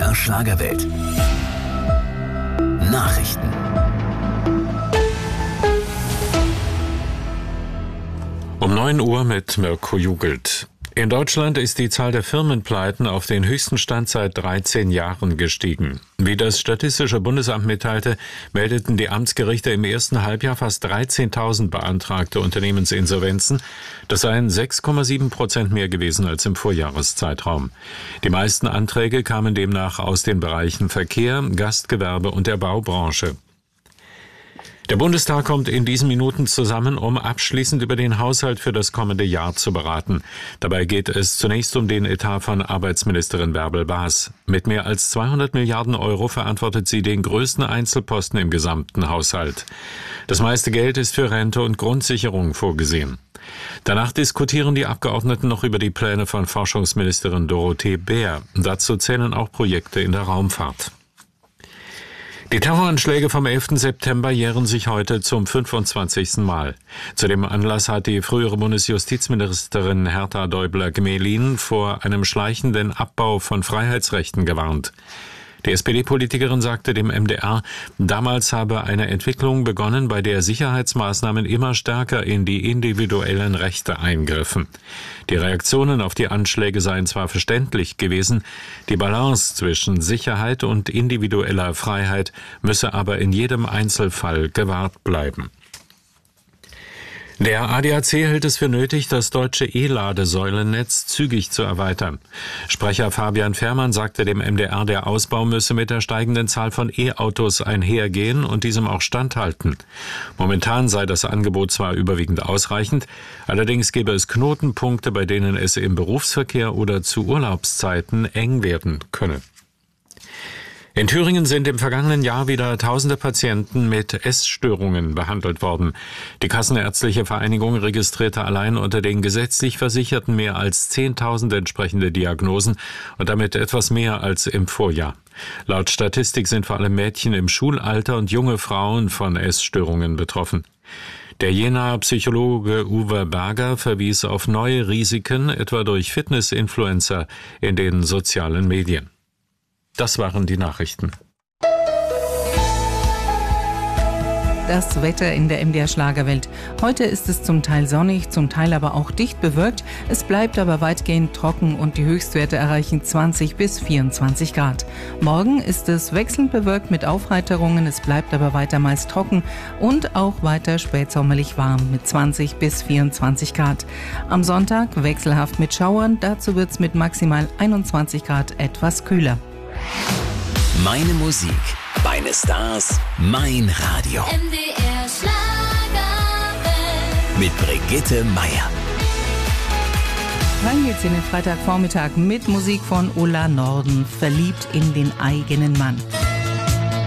MDR Schlagerwelt. Nachrichten. Um 9 Uhr mit Mirko Jugelt. In Deutschland ist die Zahl der Firmenpleiten auf den höchsten Stand seit 13 Jahren gestiegen. Wie das Statistische Bundesamt mitteilte, meldeten die Amtsgerichte im ersten Halbjahr fast 13.000 beantragte Unternehmensinsolvenzen. Das seien 6,7% mehr gewesen als im Vorjahreszeitraum. Die meisten Anträge kamen demnach aus den Bereichen Verkehr, Gastgewerbe und der Baubranche. Der Bundestag kommt in diesen Minuten zusammen, um abschließend über den Haushalt für das kommende Jahr zu beraten. Dabei geht es zunächst um den Etat von Arbeitsministerin Bärbel Baas. Mit mehr als 200 Milliarden Euro verantwortet sie den größten Einzelposten im gesamten Haushalt. Das meiste Geld ist für Rente und Grundsicherung vorgesehen. Danach diskutieren die Abgeordneten noch über die Pläne von Forschungsministerin Dorothee Bär. Dazu zählen auch Projekte in der Raumfahrt. Die Terroranschläge vom 11. September jähren sich heute zum 25. Mal. Zu dem Anlass hat die frühere Bundesjustizministerin Herta Däubler-Gmelin vor einem schleichenden Abbau von Freiheitsrechten gewarnt. Die SPD-Politikerin sagte dem MDR, damals habe eine Entwicklung begonnen, bei der Sicherheitsmaßnahmen immer stärker in die individuellen Rechte eingriffen. Die Reaktionen auf die Anschläge seien zwar verständlich gewesen, die Balance zwischen Sicherheit und individueller Freiheit müsse aber in jedem Einzelfall gewahrt bleiben. Der ADAC hält es für nötig, das deutsche E-Ladesäulennetz zügig zu erweitern. Sprecher Fabian Fährmann sagte dem MDR, der Ausbau müsse mit der steigenden Zahl von E-Autos einhergehen und diesem auch standhalten. Momentan sei das Angebot zwar überwiegend ausreichend, allerdings gäbe es Knotenpunkte, bei denen es im Berufsverkehr oder zu Urlaubszeiten eng werden könne. In Thüringen sind im vergangenen Jahr wieder tausende Patienten mit Essstörungen behandelt worden. Die Kassenärztliche Vereinigung registrierte allein unter den gesetzlich Versicherten mehr als 10.000 entsprechende Diagnosen und damit etwas mehr als im Vorjahr. Laut Statistik sind vor allem Mädchen im Schulalter und junge Frauen von Essstörungen betroffen. Der Jenaer Psychologe Uwe Berger verwies auf neue Risiken, etwa durch Fitness-Influencer in den sozialen Medien. Das waren die Nachrichten. Das Wetter in der MDR Schlagerwelt. Heute ist es zum Teil sonnig, zum Teil aber auch dicht bewölkt. Es bleibt aber weitgehend trocken und die Höchstwerte erreichen 20 bis 24 Grad. Morgen ist es wechselnd bewölkt mit Aufheiterungen. Es bleibt aber weiter meist trocken und auch weiter spätsommerlich warm mit 20 bis 24 Grad. Am Sonntag wechselhaft mit Schauern. Dazu wird es mit maximal 21 Grad etwas kühler. Meine Musik, meine Stars, mein Radio. MDR Schlagerwelt. Mit Brigitte Meier. Rein geht's in den Freitagvormittag mit Musik von Ulla Norden, verliebt in den eigenen Mann.